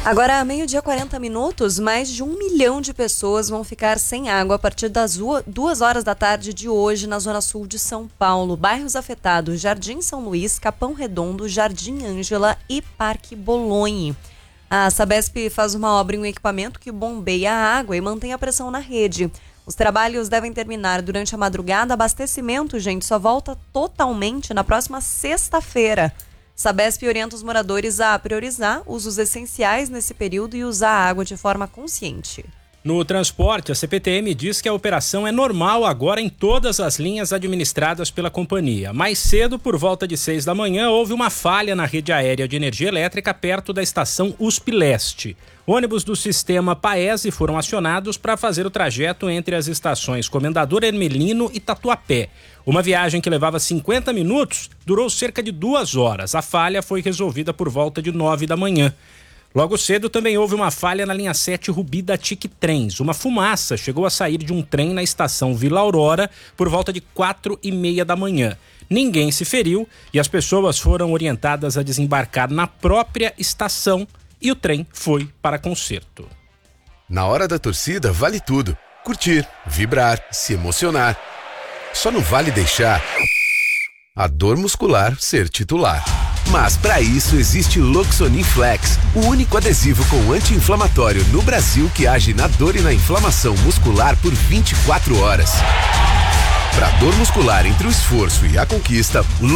Agora, meio-dia 40 minutos, mais de 1 milhão de pessoas vão ficar sem água a partir das 2 horas da tarde de hoje na zona sul de São Paulo. Bairros afetados: Jardim São Luís, Capão Redondo, Jardim Ângela e Parque Bolonha. A Sabesp faz uma obra em um equipamento que bombeia a água e mantém a pressão na rede. Os trabalhos devem terminar durante a madrugada. Abastecimento, gente, só volta totalmente na próxima sexta-feira. Sabesp orienta os moradores a priorizar usos essenciais nesse período e usar a água de forma consciente. No transporte, a CPTM diz que a operação é normal agora em todas as linhas administradas pela companhia. Mais cedo, por volta de 6 da manhã, houve uma falha na rede aérea de energia elétrica perto da estação USP Leste. Ônibus do sistema Paese foram acionados para fazer o trajeto entre as estações Comendador Hermelino e Tatuapé. Uma viagem que levava 50 minutos durou cerca de 2 horas. A falha foi resolvida por volta de 9 da manhã. Logo cedo também houve uma falha na linha 7 Rubi da TIC Trens. Uma fumaça chegou a sair de um trem na estação Vila Aurora por volta de 4h30 da manhã. Ninguém se feriu e as pessoas foram orientadas a desembarcar na própria estação e o trem foi para conserto. Na hora da torcida vale tudo: curtir, vibrar, se emocionar. Só não vale deixar a dor muscular ser titular. Mas para isso existe Loxonin Flex, o único adesivo com anti-inflamatório no Brasil que age na dor e na inflamação muscular por 24 horas. Para dor muscular entre o esforço e a conquista,